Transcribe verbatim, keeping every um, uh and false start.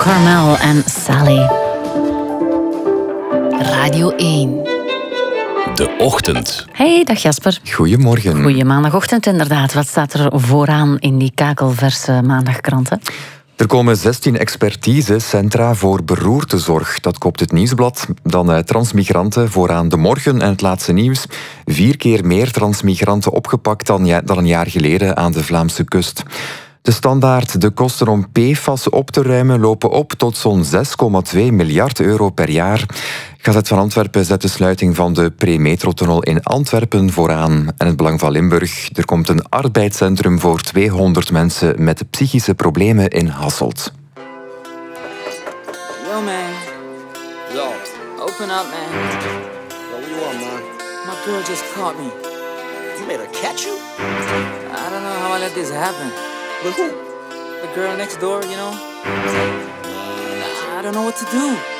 Carmel en Sally. Radio één. De ochtend. Hey, dag Jasper. Goedemorgen. Goeie maandagochtend inderdaad. Wat staat er vooraan in die kakelverse maandagkranten? Er komen zestien expertisecentra voor beroertezorg. Dat koopt het Nieuwsblad. Dan eh, transmigranten vooraan De Morgen en het laatste nieuws. Vier keer meer transmigranten opgepakt dan, ja, dan een jaar geleden aan de Vlaamse kust. De Standaard, de kosten om P F A S op te ruimen lopen op tot zo'n zes komma twee miljard euro per jaar. Gazet van Antwerpen zet de sluiting van de pre-metrotunnel in Antwerpen vooraan. En het Belang van Limburg, er komt een arbeidscentrum voor tweehonderd mensen met psychische problemen in Hasselt. Yo, man. Yo. Open up, man. Yo, what you want, man? My girl just caught me. You made her catch you? I don't know how I let this happen. With who? The girl next door, you know? I don't know what to do.